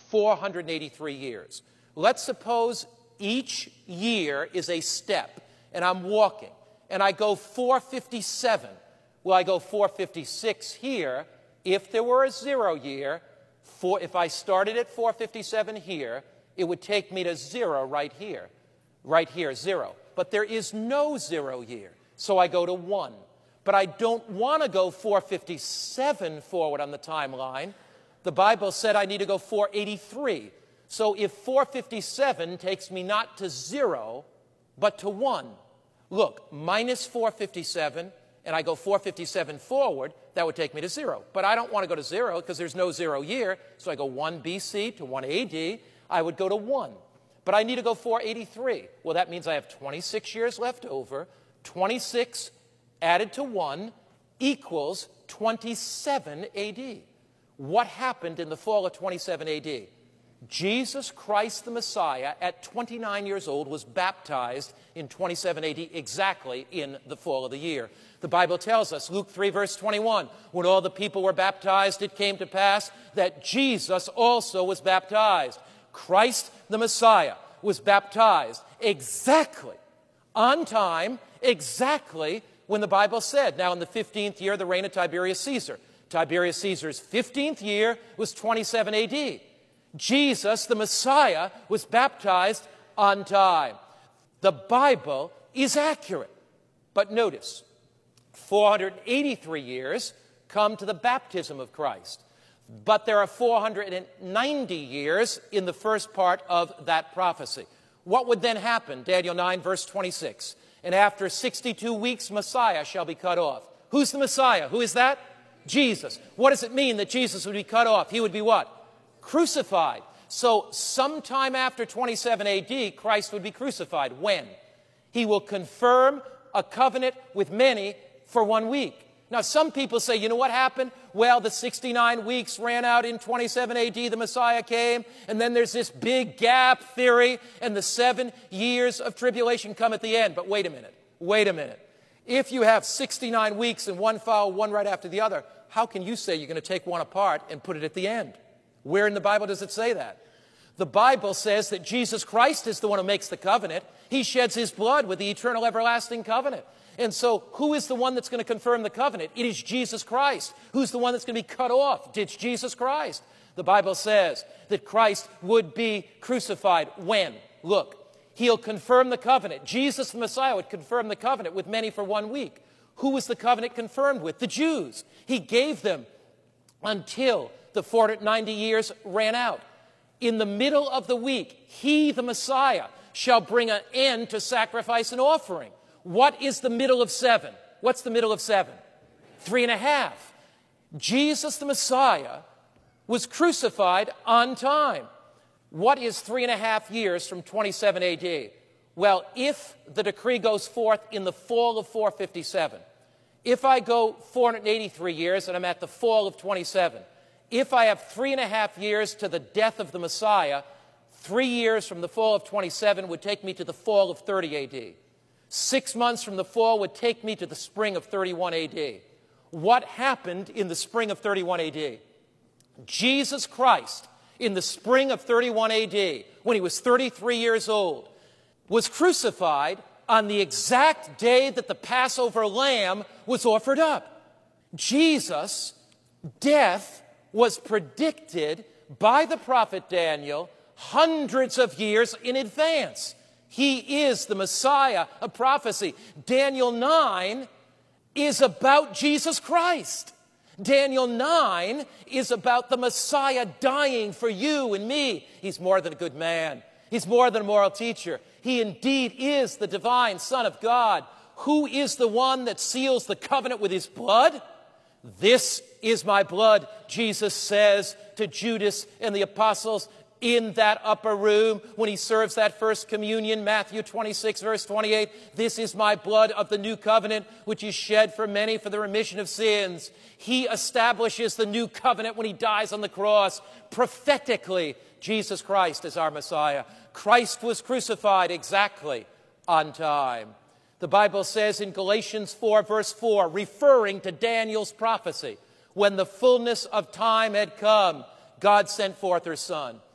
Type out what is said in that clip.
483 years. Let's suppose each year is a step, and I'm walking, and I go 457. Well, I go 456 here. If there were a 0 year, if I started at 457 here, it would take me to 0 right here. Right here, 0. But there is no 0 year, so I go to 1. But I don't want to go 457 forward on the timeline. The Bible said I need to go 483. So if 457 takes me not to 0, but to 1, look, minus 457, and I go 457 forward, that would take me to 0. But I don't want to go to 0 because there's no 0 year, so I go 1 BC to 1 AD. I would go to 1. But I need to go 483. Well, that means I have 26 years left over. 26 added to 1 equals 27 AD. What happened in the fall of 27 AD? Jesus Christ the Messiah, at 29 years old, was baptized in 27 AD, exactly in the fall of the year. The Bible tells us, Luke 3, verse 21, when all the people were baptized, it came to pass that Jesus also was baptized. Christ the Messiah was baptized exactly on time, exactly when the Bible said. Now, in the 15th year of the reign of Tiberius Caesar. Tiberius Caesar's 15th year was 27 AD. Jesus, the Messiah, was baptized on time. The Bible is accurate. But notice, 483 years come to the baptism of Christ. But there are 490 years in the first part of that prophecy. What would then happen? Daniel 9, verse 26. And after 62 weeks, Messiah shall be cut off. Who's the Messiah? Who is that? Jesus. What does it mean that Jesus would be cut off? He would be what? Crucified. So sometime after 27 AD, Christ would be crucified. When? He will confirm a covenant with many for 1 week. Now, some people say, you know what happened? Well, the 69 weeks ran out in 27 AD, the Messiah came, and then there's this big gap theory, and the 7 years of tribulation come at the end. But wait a minute. If you have 69 weeks and one follow one right after the other, how can you say you're going to take one apart and put it at the end? Where in the Bible does it say that? The Bible says that Jesus Christ is the one who makes the covenant. He sheds his blood with the eternal everlasting covenant. And so who is the one that's going to confirm the covenant? It is Jesus Christ. Who's the one that's going to be cut off? It's Jesus Christ. The Bible says that Christ would be crucified when? Look, he'll confirm the covenant. Jesus the Messiah would confirm the covenant with many for 1 week. Who was the covenant confirmed with? The Jews. He gave them until the 490 years ran out. In the middle of the week, he, the Messiah, shall bring an end to sacrifice and offering. What is the middle of 7? What's the middle of 7? 3.5. Jesus, the Messiah, was crucified on time. What is 3.5 years from 27 AD? Well, if the decree goes forth in the fall of 457, if I go 483 years and I'm at the fall of 27, if I have 3.5 years to the death of the Messiah, 3 years from the fall of 27 would take me to the fall of 30 AD. 6 months from the fall would take me to the spring of 31 AD. What happened in the spring of 31 AD? Jesus Christ, in the spring of 31 AD, when he was 33 years old, was crucified on the exact day that the Passover lamb was offered up. Jesus' death was predicted by the prophet Daniel hundreds of years in advance. He is the Messiah of prophecy. Daniel 9 is about Jesus Christ. Daniel 9 is about the Messiah dying for you and me. He's more than a good man. He's more than a moral teacher. He indeed is the divine Son of God. Who is the one that seals the covenant with his blood? This is my blood, Jesus says to Judas and the apostles in that upper room when he serves that first communion, Matthew 26, verse 28. This is my blood of the new covenant, which is shed for many for the remission of sins. He establishes the new covenant when he dies on the cross. Prophetically, Jesus Christ is our Messiah. Christ was crucified exactly on time. The Bible says in Galatians 4, verse 4, referring to Daniel's prophecy, when the fullness of time had come, God sent forth her Son.